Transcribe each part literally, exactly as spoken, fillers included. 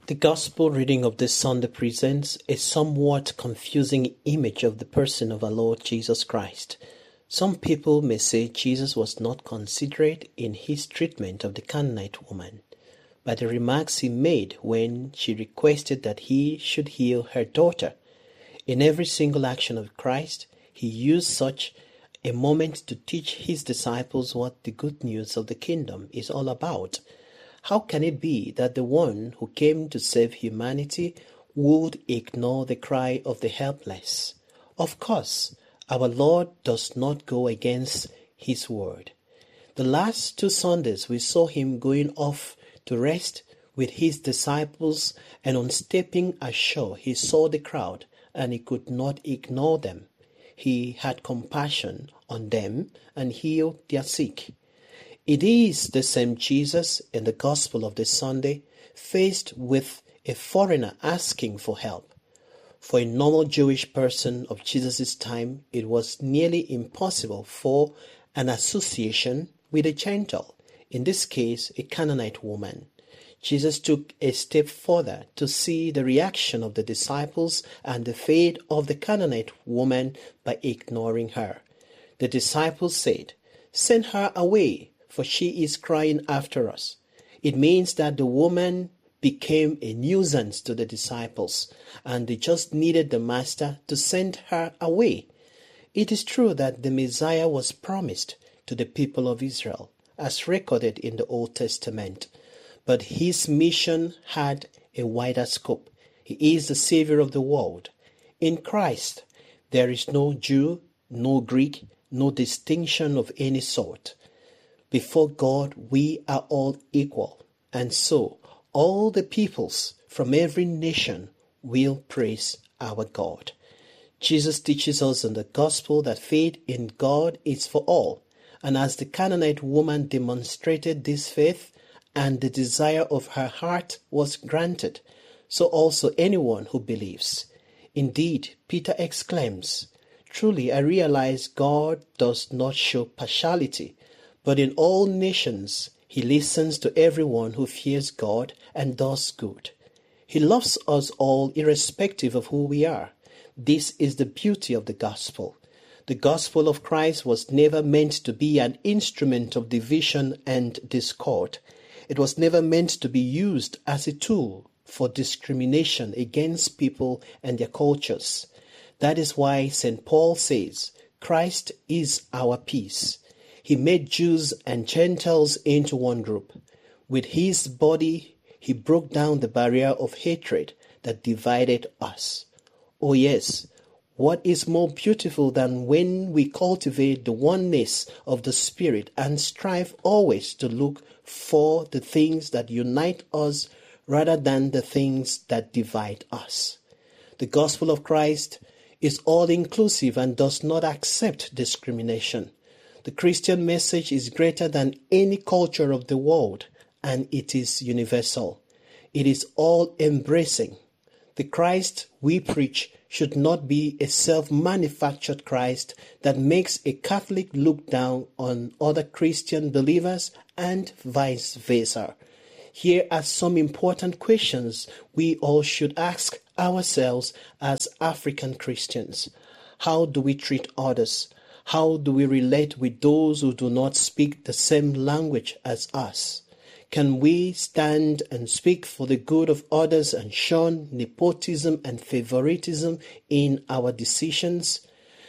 The Gospel reading of this Sunday presents a somewhat confusing image of the person of our Lord Jesus Christ. Some people may say Jesus was not considerate in his treatment of the Canaanite woman, by the remarks he made when she requested that he should heal her daughter. In every single action of Christ, he used such a moment to teach his disciples what the good news of the kingdom is all about. How can it be that the one who came to save humanity would ignore the cry of the helpless? Of course, our Lord does not go against his word. The last two Sundays we saw him going off to rest with his disciples, and on stepping ashore he saw the crowd and he could not ignore them. He had compassion on them and healed their sick. It is the same Jesus in the Gospel of this Sunday, faced with a foreigner asking for help. For a normal Jewish person of Jesus' time, it was nearly impossible for an association with a Gentile, in this case a Canaanite woman. Jesus took a step further to see the reaction of the disciples and the fate of the Canaanite woman by ignoring her. The disciples said, "Send her away, for she is crying after us." It means that the woman became a nuisance to the disciples, and they just needed the master to send her away. It is true that the Messiah was promised to the people of Israel, as recorded in the Old Testament, but his mission had a wider scope. He is the Savior of the world. In Christ, there is no Jew, no Greek, no distinction of any sort. Before God, we are all equal, and so all the peoples from every nation will praise our God. Jesus teaches us in the gospel that faith in God is for all, and as the Canaanite woman demonstrated this faith, and the desire of her heart was granted, so also anyone who believes. Indeed, Peter exclaims, "Truly I realize God does not show partiality, but in all nations he listens to everyone who fears God and does good. He loves us all irrespective of who we are. This is the beauty of the gospel. The gospel of Christ was never meant to be an instrument of division and discord. It was never meant to be used as a tool for discrimination against people and their cultures. That is why Saint Paul says, Christ is our peace. He made Jews and Gentiles into one group. With his body, he broke down the barrier of hatred that divided us. Oh yes, what is more beautiful than when we cultivate the oneness of the Spirit and strive always to look for the things that unite us rather than the things that divide us? The gospel of Christ is all-inclusive and does not accept discrimination. The Christian message is greater than any culture of the world, and it is universal. It is all-embracing. The Christ we preach should not be a self-manufactured Christ that makes a Catholic look down on other Christian believers and vice versa. Here are some important questions we all should ask ourselves as African Christians. How do we treat others? How do we relate with those who do not speak the same language as us? Can we stand and speak for the good of others and shun nepotism and favoritism in our decisions?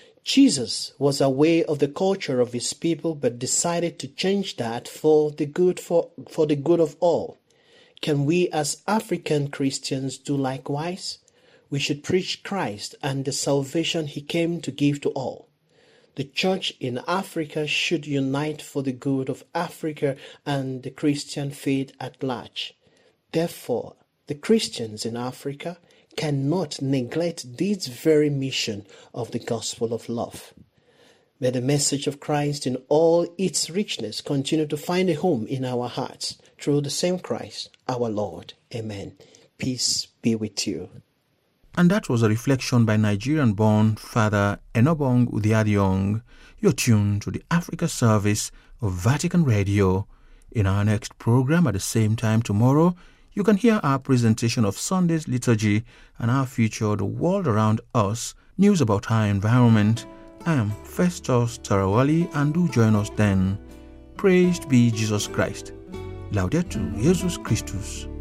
Jesus was aware of the culture of his people but decided to change that for the good for, for the good of all. Can we as African Christians do likewise? We should preach Christ and the salvation he came to give to all. The church in Africa should unite for the good of Africa and the Christian faith at large. Therefore, the Christians in Africa cannot neglect this very mission of the gospel of love. May the message of Christ in all its richness continue to find a home in our hearts through the same Christ, our Lord. Amen. Peace be with you. And that was a reflection by Nigerian-born Father Enobong Udiadiong. You're tuned to the Africa service of Vatican Radio. In our next program at the same time tomorrow, You can hear our presentation of Sunday's liturgy and our feature, The World Around Us, news about our environment. I am Festus Tarawali, and do join us then. Praised be Jesus Christ. Laudetur Jesus Christus.